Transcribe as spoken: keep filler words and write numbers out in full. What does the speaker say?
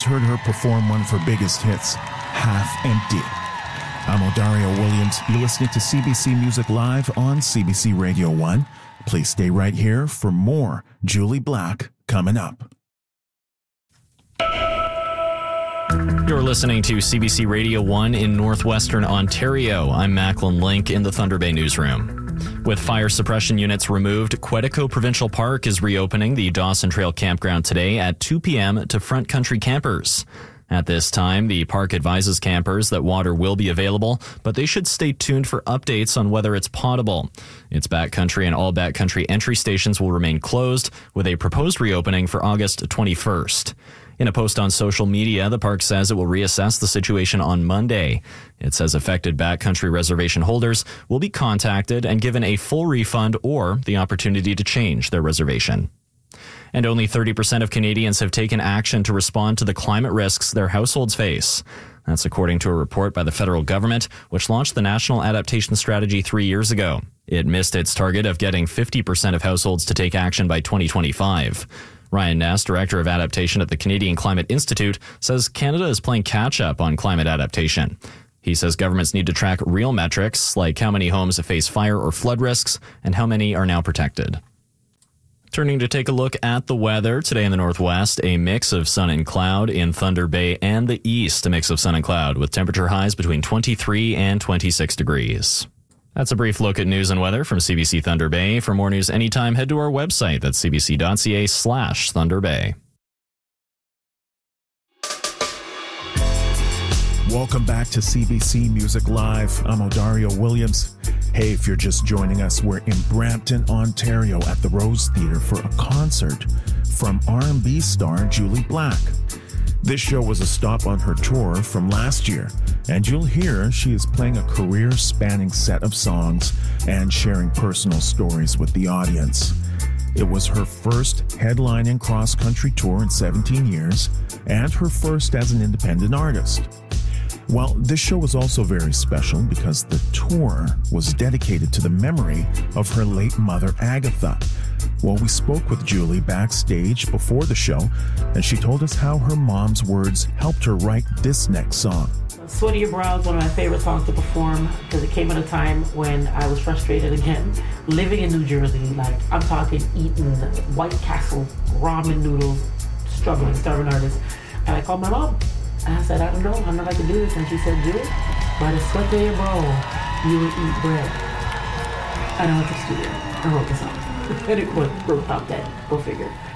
heard her perform one of her biggest hits, Half Empty. I'm Odario Williams. You're listening to C B C Music Live on C B C Radio one. Please stay right here for more Julie Black coming up. You're listening to C B C Radio one in Northwestern Ontario. I'm Macklin Link in the Thunder Bay newsroom. With fire suppression units removed, Quetico Provincial Park is reopening the Dawson Trail campground today at two p.m. to front country campers. At this time, the park advises campers that water will be available, but they should stay tuned for updates on whether it's potable. Its backcountry and all backcountry entry stations will remain closed, with a proposed reopening for August twenty-first. In a post on social media, the park says it will reassess the situation on Monday. It says affected backcountry reservation holders will be contacted and given a full refund or the opportunity to change their reservation. And only thirty percent of Canadians have taken action to respond to the climate risks their households face. That's according to a report by the federal government, which launched the National Adaptation Strategy three years ago. It missed its target of getting fifty percent of households to take action by twenty twenty-five. Ryan Ness, Director of Adaptation at the Canadian Climate Institute, says Canada is playing catch-up on climate adaptation. He says governments need to track real metrics, like how many homes face fire or flood risks and how many are now protected. Turning to take a look at the weather, today in the northwest, a mix of sun and cloud. In Thunder Bay and the east, a mix of sun and cloud, with temperature highs between twenty-three and twenty-six degrees. That's a brief look at news and weather from C B C Thunder Bay. For more news anytime, head to our website. That's cbc.ca slash Thunder Bay. Welcome back to C B C Music Live. I'm Odario Williams. Hey, if you're just joining us, we're in Brampton, Ontario at the Rose Theatre for a concert from R and B star Julie Black. This show was a stop on her tour from last year, and you'll hear she is playing a career-spanning set of songs and sharing personal stories with the audience. It was her first headlining cross-country tour in seventeen years, and her first as an independent artist. Well, this show was also very special because the tour was dedicated to the memory of her late mother, Agatha. Well, we spoke with Julie backstage before the show, and she told us how her mom's words helped her write this next song. Sweat of Your Brow is one of my favorite songs to perform because it came at a time when I was frustrated again. Living in New Jersey, like I'm talking eating White Castle ramen noodles, struggling, starving artist. And I called my mom. And I said, I don't know, I don't know if I can do this. And she said, Julie, by the sweat of your brow, you will eat bread. And I went to the studio and wrote the song. And it wrote out that, go figure.